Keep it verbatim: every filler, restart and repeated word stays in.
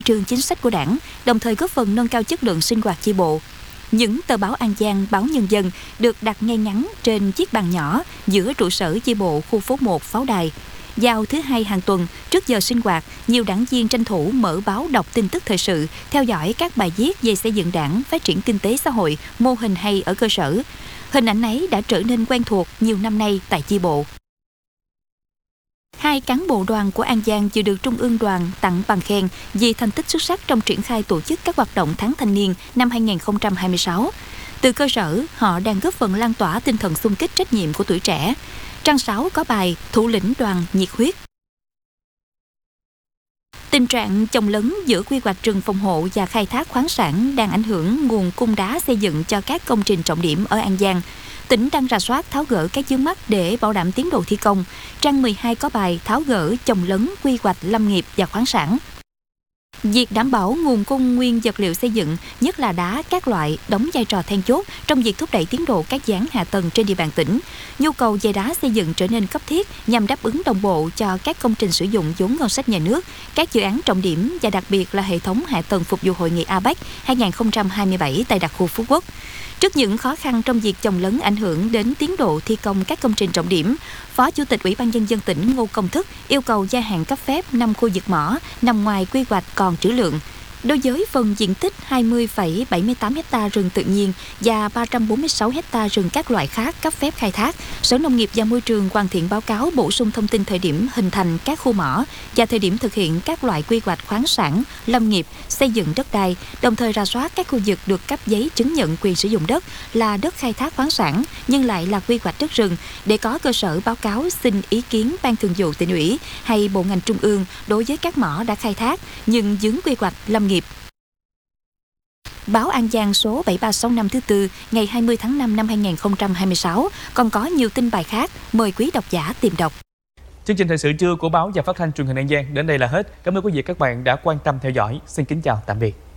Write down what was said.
trương chính sách của Đảng, đồng thời góp phần nâng cao chất lượng sinh hoạt chi bộ. Những tờ báo An Giang, báo Nhân dân được đặt ngay ngắn trên chiếc bàn nhỏ giữa trụ sở chi bộ khu phố một Pháo Đài. Vào thứ hai hàng tuần, trước giờ sinh hoạt, nhiều đảng viên tranh thủ mở báo đọc tin tức thời sự, theo dõi các bài viết về xây dựng Đảng, phát triển kinh tế xã hội, mô hình hay ở cơ sở. Hình ảnh ấy đã trở nên quen thuộc nhiều năm nay tại chi bộ. Hai cán bộ đoàn của An Giang vừa được Trung ương Đoàn tặng bằng khen vì thành tích xuất sắc trong triển khai tổ chức các hoạt động tháng thanh niên năm hai nghìn không trăm hai mươi sáu. Từ cơ sở, họ đang góp phần lan tỏa tinh thần xung kích trách nhiệm của tuổi trẻ. Trang sáu có bài Thủ lĩnh đoàn nhiệt huyết. Tình trạng chồng lấn giữa quy hoạch rừng phòng hộ và khai thác khoáng sản đang ảnh hưởng nguồn cung đá xây dựng cho các công trình trọng điểm ở An Giang. Tỉnh đang rà soát tháo gỡ các vướng mắc để bảo đảm tiến độ thi công. Trang mười hai có bài tháo gỡ chồng lấn quy hoạch lâm nghiệp và khoáng sản. Việc đảm bảo nguồn cung nguyên vật liệu xây dựng, nhất là đá các loại, đóng vai trò then chốt trong việc thúc đẩy tiến độ các dự án hạ tầng trên địa bàn tỉnh. Nhu cầu về đá xây dựng trở nên cấp thiết nhằm đáp ứng đồng bộ cho các công trình sử dụng vốn ngân sách nhà nước, các dự án trọng điểm và đặc biệt là hệ thống hạ tầng phục vụ hội nghị a pếch hai nghìn không trăm hai mươi bảy tại đặc khu Phú Quốc. Trước những khó khăn trong việc chồng lấn ảnh hưởng đến tiến độ thi công các công trình trọng điểm, Phó Chủ tịch Ủy ban Nhân dân tỉnh Ngô Công Thức yêu cầu gia hạn cấp phép năm khu vực mỏ nằm ngoài quy hoạch còn trữ lượng. Đối với phần diện tích hai mươi phẩy bảy mươi tám héc ta rừng tự nhiên và ba trăm bốn mươi sáu héc ta rừng các loại khác cấp phép khai thác, Sở Nông nghiệp và Môi trường hoàn thiện báo cáo bổ sung thông tin thời điểm hình thành các khu mỏ và thời điểm thực hiện các loại quy hoạch khoáng sản, lâm nghiệp, xây dựng đất đai, đồng thời rà soát các khu vực được cấp giấy chứng nhận quyền sử dụng đất là đất khai thác khoáng sản nhưng lại là quy hoạch đất rừng để có cơ sở báo cáo xin ý kiến Ban Thường vụ Tỉnh ủy hay bộ ngành trung ương đối với các mỏ đã khai thác nhưng vướng quy hoạch lâm nghiệp. Báo An Giang số bảy ba sáu năm thứ tư ngày hai mươi tháng năm năm hai nghìn không trăm hai mươi sáu còn có nhiều tin bài khác, mời quý độc giả tìm đọc. Chương trình thời sự trưa của báo và phát thanh truyền hình An Giang đến đây là hết. Cảm ơn quý vị và các bạn đã quan tâm theo dõi. Xin kính chào tạm biệt.